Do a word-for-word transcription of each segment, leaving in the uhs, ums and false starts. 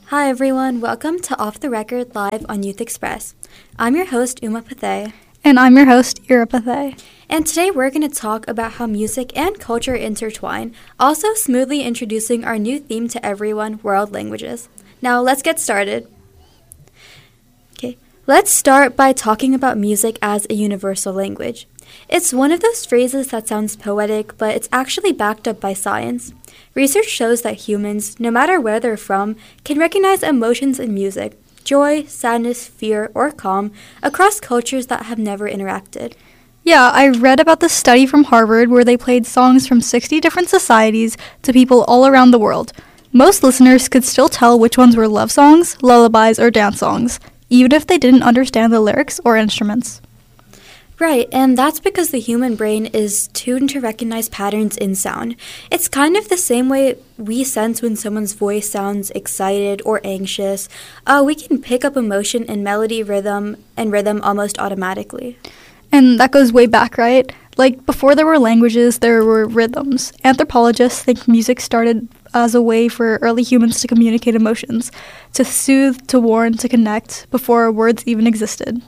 Hi everyone, welcome to Off the Record Live on Youth Express. I'm your host, Uma Pathay. And I'm your host, Ira Pathay. And today we're going to talk about how music and culture intertwine, also smoothly introducing our new theme to everyone, world languages. Now let's get started. Okay, let's start by talking about music as a universal language. It's one of those phrases that sounds poetic, but it's actually backed up by science. Research shows that humans, no matter where they're from, can recognize emotions in music, joy, sadness, fear, or calm, across cultures that have never interacted. Yeah, I read about this study from Harvard where they played songs from sixty different societies to people all around the world. Most listeners could still tell which ones were love songs, lullabies, or dance songs, even if they didn't understand the lyrics or instruments. Right, and that's because the human brain is tuned to recognize patterns in sound. It's kind of the same way we sense when someone's voice sounds excited or anxious. Uh, we can pick up emotion in melody, rhythm, and rhythm almost automatically. And that goes way back, right? Like, before there were languages, there were rhythms. Anthropologists think music started as a way for early humans to communicate emotions, to soothe, to warn, to connect, before words even existed.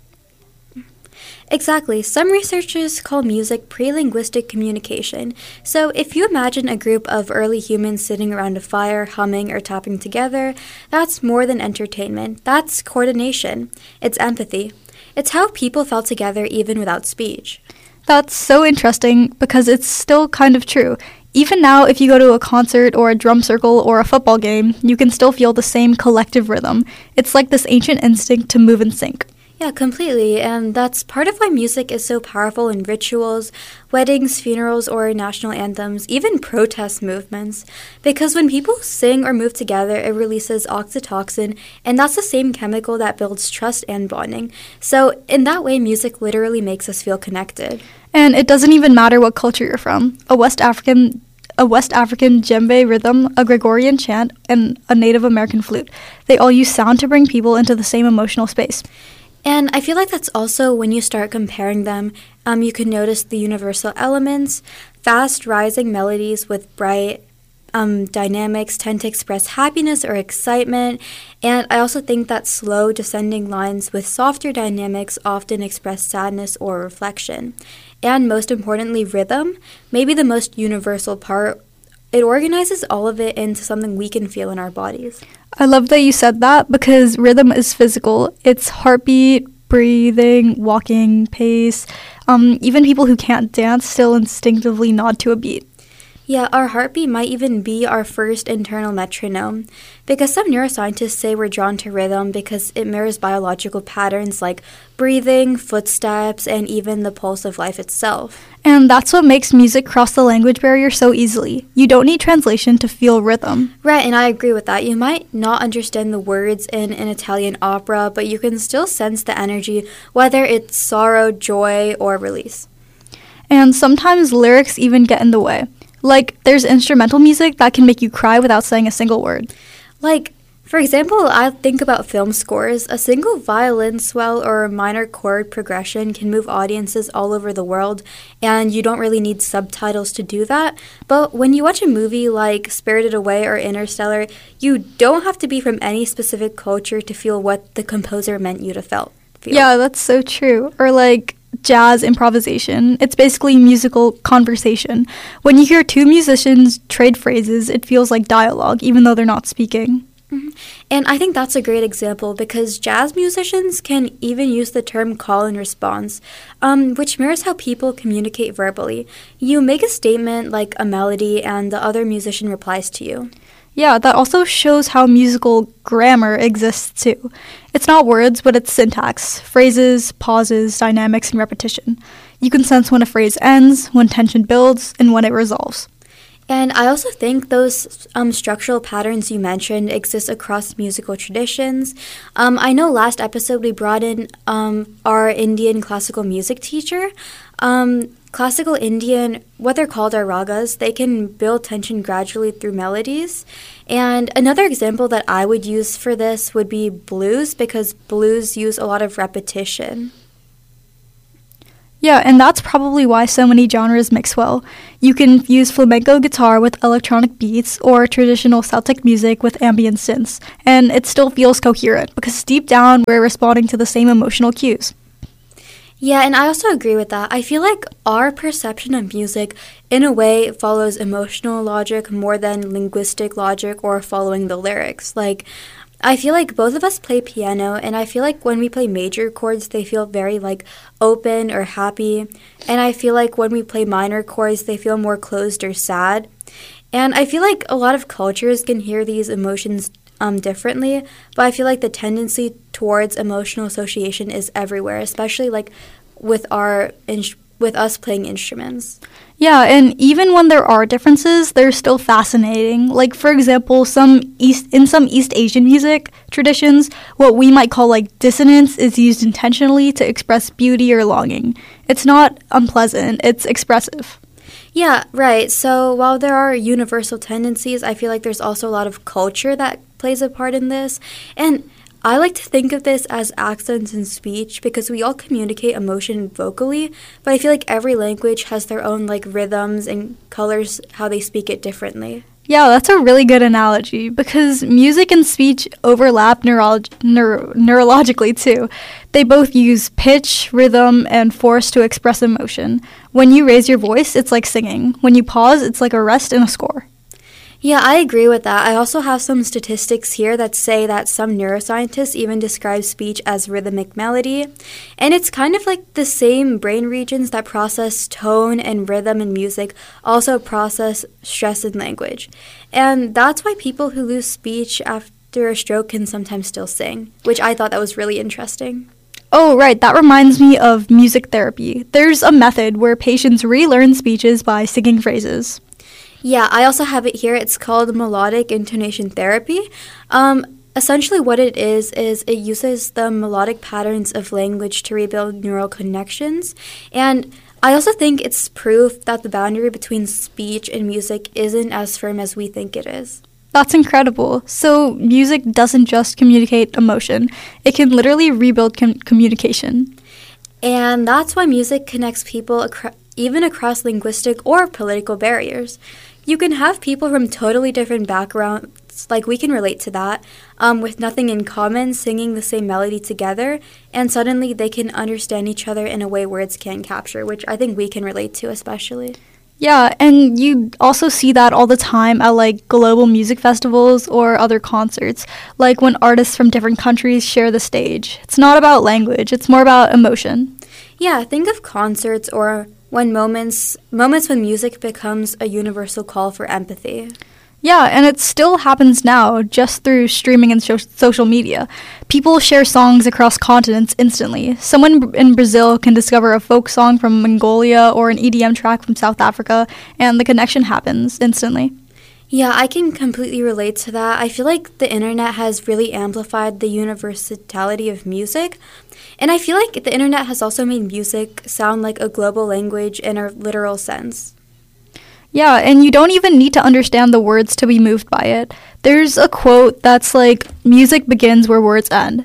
Exactly. Some researchers call music pre-linguistic communication. So if you imagine a group of early humans sitting around a fire, humming or tapping together, that's more than entertainment. That's coordination. It's empathy. It's how people felt together even without speech. That's so interesting because it's still kind of true. Even now, if you go to a concert or a drum circle or a football game, you can still feel the same collective rhythm. It's like this ancient instinct to move in sync. Yeah, completely. And that's part of why music is so powerful in rituals, weddings, funerals, or national anthems, even protest movements. Because when people sing or move together, it releases oxytocin, and that's the same chemical that builds trust and bonding. So in that way, music literally makes us feel connected. And it doesn't even matter what culture you're from. A West African a West African djembe rhythm, a Gregorian chant, and a Native American flute. They all use sound to bring people into the same emotional space. And I feel like that's also when you start comparing them, um, you can notice the universal elements. Fast rising melodies with bright um, dynamics tend to express happiness or excitement. And I also think that slow descending lines with softer dynamics often express sadness or reflection. And most importantly, rhythm, maybe the most universal part. It organizes all of it into something we can feel in our bodies. I love that you said that because rhythm is physical. It's heartbeat, breathing, walking, pace. Um, even people who can't dance still instinctively nod to a beat. Yeah, our heartbeat might even be our first internal metronome, because some neuroscientists say we're drawn to rhythm because it mirrors biological patterns like breathing, footsteps, and even the pulse of life itself. And that's what makes music cross the language barrier so easily. You don't need translation to feel rhythm. Right, and I agree with that. You might not understand the words in an Italian opera, but you can still sense the energy, whether it's sorrow, joy, or release. And sometimes lyrics even get in the way. Like, there's instrumental music that can make you cry without saying a single word. Like, for example, I think about film scores. A single violin swell or a minor chord progression can move audiences all over the world, and you don't really need subtitles to do that. But when you watch a movie like Spirited Away or Interstellar, you don't have to be from any specific culture to feel what the composer meant you to felt. Feel. Yeah, that's so true. Or like jazz improvisation. It's basically musical conversation. When you hear two musicians trade phrases, it feels like dialogue, even though they're not speaking. Mm-hmm. And I think that's a great example because jazz musicians can even use the term call and response, um, which mirrors how people communicate verbally. You make a statement like a melody and the other musician replies to you. Yeah, that also shows how musical grammar exists too. It's not words, but it's syntax, phrases, pauses, dynamics, and repetition. You can sense when a phrase ends, when tension builds, and when it resolves. And I also think those um, structural patterns you mentioned exist across musical traditions. Um, I know last episode we brought in um, our Indian classical music teacher. Um, classical Indian, what they're called are ragas. They can build tension gradually through melodies. And another example that I would use for this would be blues, because blues use a lot of repetition. Yeah, and that's probably why so many genres mix well. You can fuse flamenco guitar with electronic beats or traditional Celtic music with ambient synths, and it still feels coherent because deep down we're responding to the same emotional cues. Yeah, and I also agree with that. I feel like our perception of music, in a way, follows emotional logic more than linguistic logic or following the lyrics. Like, I feel like both of us play piano, and I feel like when we play major chords, they feel very, like, open or happy. And I feel like when we play minor chords, they feel more closed or sad. And I feel like a lot of cultures can hear these emotions um, differently, but I feel like the tendency towards emotional association is everywhere, especially, like, with our in- with us playing instruments. Yeah, and even when there are differences, they're still fascinating. Like, for example, some East in some East Asian music traditions, what we might call like dissonance is used intentionally to express beauty or longing. It's not unpleasant, it's expressive. Yeah, right. So while there are universal tendencies, I feel like there's also a lot of culture that plays a part in this. And I like to think of this as accents in speech because we all communicate emotion vocally, but I feel like every language has their own like rhythms and colors, how they speak it differently. Yeah, that's a really good analogy because music and speech overlap neuro- neuro- neurologically too. They both use pitch, rhythm, and force to express emotion. When you raise your voice, it's like singing. When you pause, it's like a rest in a score. Yeah, I agree with that. I also have some statistics here that say that some neuroscientists even describe speech as rhythmic melody. And it's kind of like the same brain regions that process tone and rhythm in music also process stress in language. And that's why people who lose speech after a stroke can sometimes still sing, which I thought that was really interesting. Oh, right. That reminds me of music therapy. There's a method where patients relearn speeches by singing phrases. Yeah, I also have it here. It's called melodic intonation therapy. Um, essentially what it is, is it uses the melodic patterns of language to rebuild neural connections. And I also think it's proof that the boundary between speech and music isn't as firm as we think it is. That's incredible. So music doesn't just communicate emotion. It can literally rebuild com- communication. And that's why music connects people acro- even across linguistic or political barriers. You can have people from totally different backgrounds, like we can relate to that, um, with nothing in common, singing the same melody together, and suddenly they can understand each other in a way words can't capture, which I think we can relate to especially. Yeah, and you also see that all the time at like global music festivals or other concerts, like when artists from different countries share the stage. It's not about language, it's more about emotion. Yeah, think of concerts or when moments moments when music becomes a universal call for empathy. Yeah, and it still happens now just through streaming and sho- social media. People share songs across continents instantly. Someone in Brazil can discover a folk song from Mongolia or an E D M track from South Africa, and the connection happens instantly. Yeah, I can completely relate to that. I feel like the internet has really amplified the universality of music. And I feel like the internet has also made music sound like a global language in a literal sense. Yeah, and you don't even need to understand the words to be moved by it. There's a quote that's like, music begins where words end.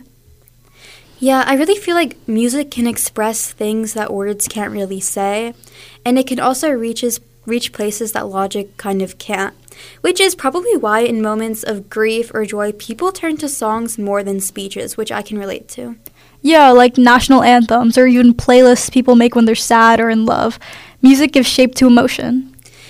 Yeah, I really feel like music can express things that words can't really say. And it can also reaches, reach places that logic kind of can't. Which is probably why in moments of grief or joy, people turn to songs more than speeches, which I can relate to. Yeah, like national anthems or even playlists people make when they're sad or in love. Music gives shape to emotion.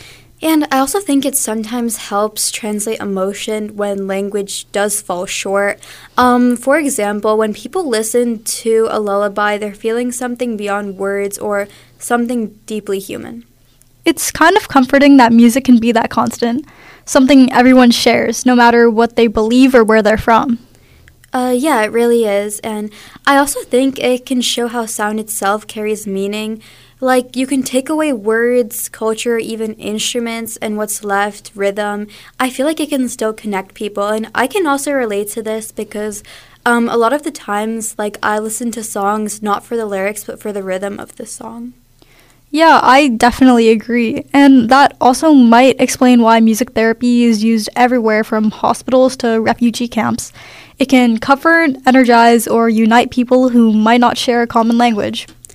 And I also think it sometimes helps translate emotion when language does fall short. Um, for example, when people listen to a lullaby, they're feeling something beyond words or something deeply human. It's kind of comforting that music can be that constant, something everyone shares, no matter what they believe or where they're from. Uh, yeah, it really is. And I also think it can show how sound itself carries meaning. Like, you can take away words, culture, even instruments, and what's left, rhythm. I feel like it can still connect people. And I can also relate to this because um, a lot of the times, like, I listen to songs not for the lyrics, but for the rhythm of the song. Yeah, I definitely agree. And that also might explain why music therapy is used everywhere from hospitals to refugee camps. It can comfort, energize, or unite people who might not share a common language.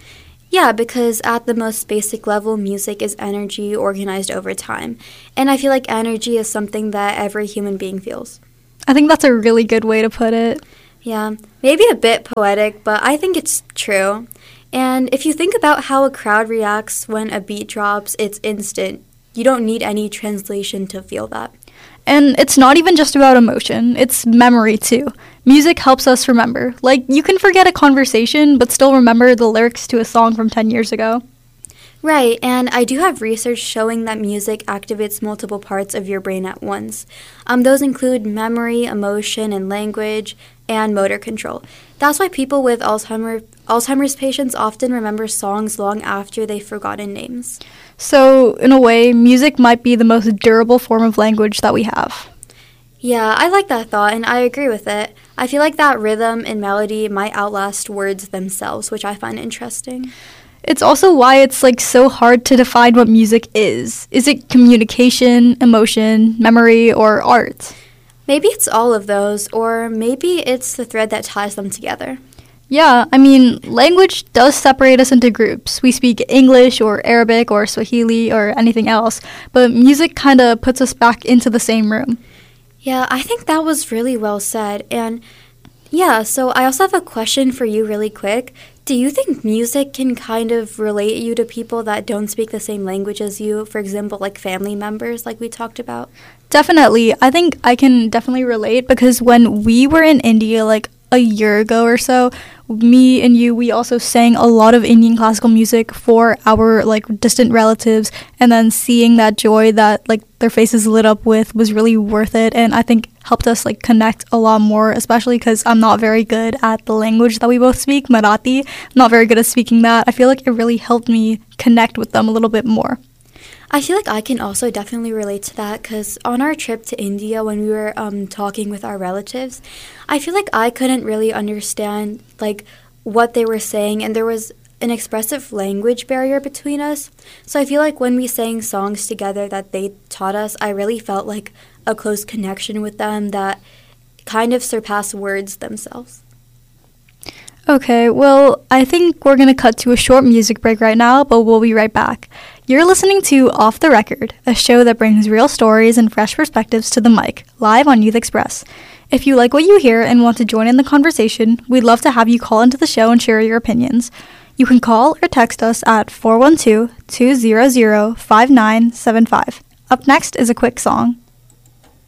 Yeah, because at the most basic level, music is energy organized over time. And I feel like energy is something that every human being feels. I think that's a really good way to put it. Yeah, maybe a bit poetic, but I think it's true. And if you think about how a crowd reacts when a beat drops, it's instant. You don't need any translation to feel that. And it's not even just about emotion, it's memory too. Music helps us remember. Like, you can forget a conversation, but still remember the lyrics to a song from ten years ago. Right, and I do have research showing that music activates multiple parts of your brain at once. Um, those include memory, emotion, and language, and motor control. That's why people with Alzheimer, Alzheimer's patients often remember songs long after they've forgotten names. So, in a way, music might be the most durable form of language that we have. Yeah, I like that thought, and I agree with it. I feel like that rhythm and melody might outlast words themselves, which I find interesting. It's also why it's like so hard to define what music is. Is it communication, emotion, memory, or art? Maybe it's all of those, or maybe it's the thread that ties them together. Yeah, I mean, language does separate us into groups. We speak English or Arabic or Swahili or anything else, but music kind of puts us back into the same room. Yeah, I think that was really well said. And yeah, so I also have a question for you really quick. Do you think music can kind of relate you to people that don't speak the same language as you? For example, like family members, like we talked about? Definitely. I think I can definitely relate because when we were in India, like a year ago or so, me and you, we also sang a lot of Indian classical music for our like distant relatives, and then seeing that joy that like their faces lit up with was really worth it, and I think helped us like connect a lot more, especially because I'm not very good at the language that we both speak, Marathi. I'm not very good at speaking that. I feel like it really helped me connect with them a little bit more. I feel like I can also definitely relate to that because on our trip to India when we were um, talking with our relatives, I feel like I couldn't really understand like what they were saying, and there was an expressive language barrier between us. So I feel like when we sang songs together that they taught us, I really felt like a close connection with them that kind of surpassed words themselves. Okay, well, I think we're going to cut to a short music break right now, but we'll be right back. You're listening to Off the Record, a show that brings real stories and fresh perspectives to the mic, live on Youth Express. If you like what you hear and want to join in the conversation, we'd love to have you call into the show and share your opinions. You can call or text us at four one two, two zero zero, five nine seven five. Up next is a quick song.